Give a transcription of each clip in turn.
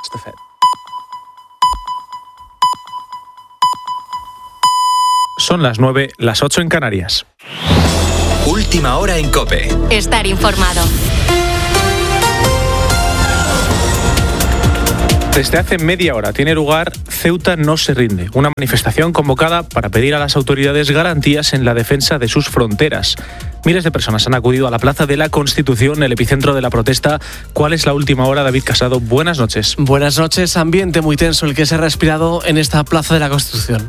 Son las 9, las 8 en Canarias. Última hora en COPE. Estar informado. Desde hace media hora tiene lugar Ceuta no se rinde, una manifestación convocada para pedir a las autoridades garantías en la defensa de sus fronteras. Miles de personas han acudido a la Plaza de la Constitución, el epicentro de la protesta. ¿Cuál es la última hora, David Casado? Buenas noches. Buenas noches. Ambiente muy tenso el que se ha respirado en esta Plaza de la Constitución.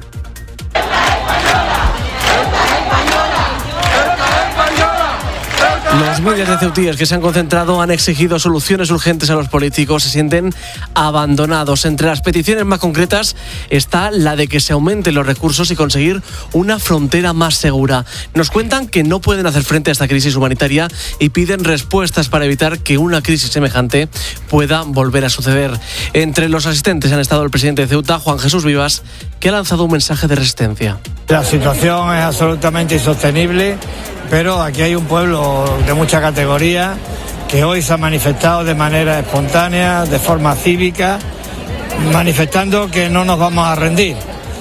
Los miles de ceutíes que se han concentrado han exigido soluciones urgentes a los políticos. Se sienten abandonados. Entre las peticiones más concretas está la de que se aumenten los recursos y conseguir una frontera más segura. Nos cuentan que no pueden hacer frente a esta crisis humanitaria y piden respuestas para evitar que una crisis semejante pueda volver a suceder. Entre los asistentes han estado el presidente de Ceuta, Juan Jesús Vivas, que ha lanzado un mensaje de resistencia. La situación es absolutamente insostenible, pero aquí hay un pueblo de mucha categoría que hoy se ha manifestado de manera espontánea, de forma cívica, manifestando que no nos vamos a rendir,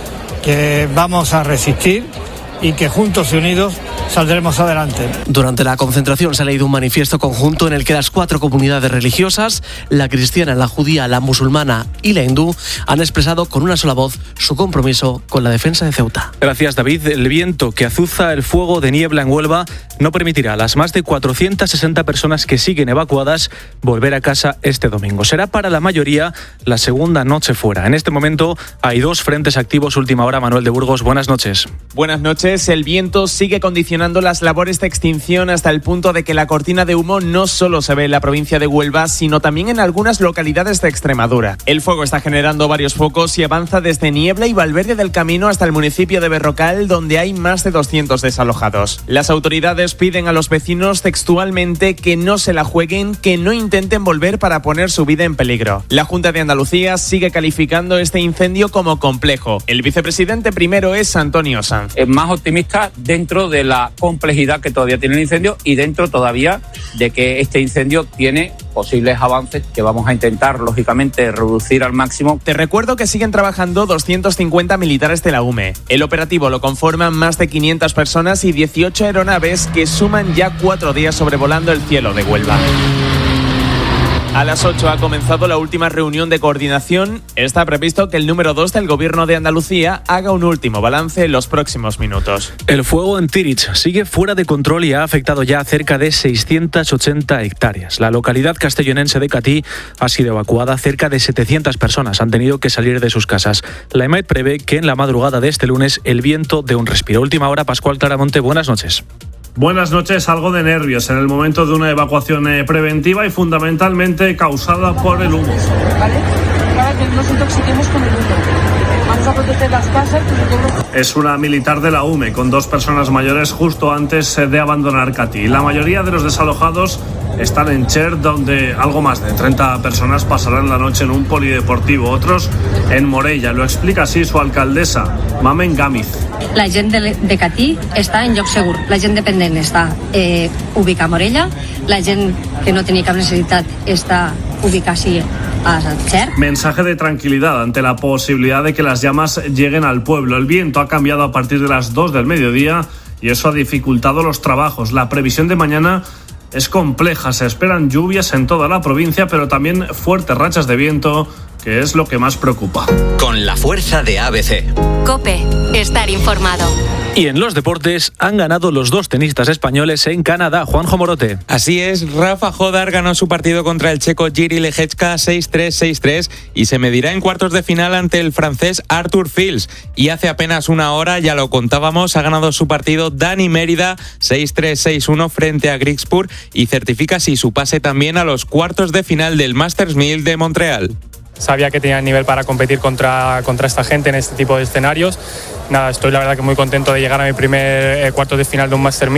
que vamos a resistir y que juntos y unidos saldremos adelante. Durante la concentración se ha leído un manifiesto conjunto en el que las 4 comunidades religiosas, la cristiana, la judía, la musulmana y la hindú, han expresado con una sola voz su compromiso con la defensa de Ceuta. Gracias, David. El viento que azuza el fuego de niebla en Huelva no permitirá a las más de 460 personas que siguen evacuadas volver a casa este domingo. Será para la mayoría la segunda noche fuera. En este momento hay 2 frentes activos. Última hora, Manuel de Burgos. Buenas noches. Buenas noches. El viento sigue condicionando las labores de extinción hasta el punto de que la cortina de humo no solo se ve en la provincia de Huelva, sino también en algunas localidades de Extremadura. El fuego está generando varios focos y avanza desde Niebla y Valverde del Camino hasta el municipio de Berrocal, donde hay más de 200 desalojados. Las autoridades piden a los vecinos textualmente que no se la jueguen, que no intenten volver para poner su vida en peligro. La Junta de Andalucía sigue calificando este incendio como complejo. El vicepresidente primero es Antonio Sanz. Es más optimista dentro de la complejidad que todavía tiene el incendio y dentro todavía de que este incendio tiene posibles avances que vamos a intentar, lógicamente, reducir al máximo. Te recuerdo que siguen trabajando 250 militares de la UME. El operativo lo conforman más de 500 personas y 18 aeronaves que suman ya 4 días sobrevolando el cielo de Huelva. A las 8 ha comenzado la última reunión de coordinación. Está previsto que el número 2 del Gobierno de Andalucía haga un último balance en los próximos minutos. El fuego en Tirich sigue fuera de control y ha afectado ya a cerca de 680 hectáreas. La localidad castellonense de Catí ha sido evacuada. Cerca de 700 personas han tenido que salir de sus casas. La EMET prevé que en la madrugada de este lunes el viento dé un respiro. Última hora, Pascual Claramonte, buenas noches. Buenas noches. Algo de nervios en el momento de una evacuación preventiva y fundamentalmente causada por el humo. ¿Vale? Para que no nos intoxiquemos con el humo. Vamos a proteger las casas. Es una militar de la UME con 2 personas mayores justo antes de abandonar Catí. La mayoría de los desalojados están en Cher, donde algo más de 30 personas pasarán la noche en un polideportivo. Otros en Morella. Lo explica así su alcaldesa, Mamen Gámez. La gent de Catí està en lloc segur, la gent dependent està ubicada a Morella, la gent que no tenia cap necessitat està ubicada així a Cher. Mensaje de tranquilidad ante la posibilidad de que las llamas lleguen al pueblo. El viento ha cambiado a partir de las 2 del mediodía y eso ha dificultado los trabajos. La previsión de mañana es compleja, se esperan lluvias en toda la provincia, pero también fuertes rachas de viento, que es lo que más preocupa. Con la fuerza de ABC. COPE. Estar informado. Y en los deportes han ganado los 2 tenistas españoles en Canadá. Juanjo Morote. Así es, Rafa Jodar ganó su partido contra el checo Jiří Lehečka 6-3, 6-3 y se medirá en cuartos de final ante el francés Arthur Fils. Y hace apenas una hora, ya lo contábamos, ha ganado su partido Dani Mérida 6-3, 6-1 frente a Grigspur y certifica así su pase también a los cuartos de final del Masters 1000 de Montreal. Sabía que tenía nivel para competir contra esta gente en este tipo de escenarios. Nada, estoy la verdad que muy contento de llegar a mi primer cuarto de final de un Master 1000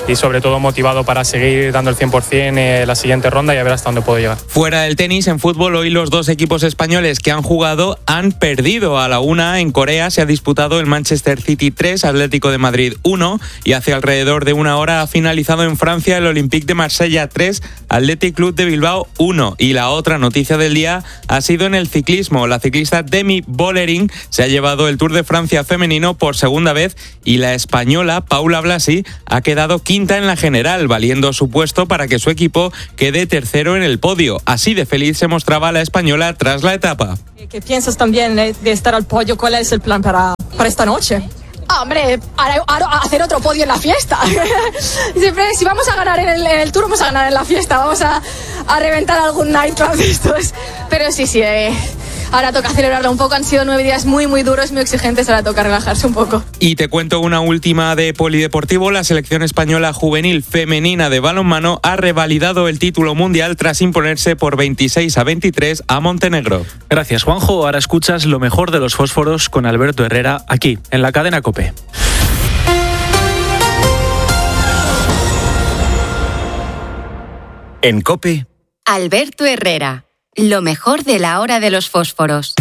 y sobre todo motivado para seguir dando el 100% en la siguiente ronda y a ver hasta dónde puedo llegar. Fuera del tenis, en fútbol, hoy los dos equipos españoles que han jugado han perdido. A la una, en Corea, se ha disputado el Manchester City 3, Atlético de Madrid 1, y hace alrededor de una hora ha finalizado en Francia el Olympique de Marsella 3, Athletic Club de Bilbao 1. Y la otra noticia del día ha sido en el ciclismo. La ciclista Demi Vollering se ha llevado el Tour de Francia femenino por segunda vez y la española Paula Blasi ha quedado quinta en la general, valiendo su puesto para que su equipo quede tercero en el podio. Así de feliz se mostraba la española tras la etapa. ¿Qué piensas también de estar al podio? ¿Cuál es el plan para esta noche? Hombre, hacer otro podio en la fiesta. Siempre, si vamos a ganar en el Tour, vamos a ganar en la fiesta. Vamos a reventar algún nightclub de estos. Pero sí, ahora toca celebrarlo un poco. Han sido 9 días muy, muy duros, muy exigentes. Ahora toca relajarse un poco. Y te cuento una última de polideportivo. La selección española juvenil femenina de balonmano ha revalidado el título mundial tras imponerse por 26-23 a Montenegro. Gracias, Juanjo. Ahora escuchas lo mejor de los fósforos con Alberto Herrera aquí, en la cadena COPE. En COPE, Alberto Herrera, lo mejor de la hora de los fósforos.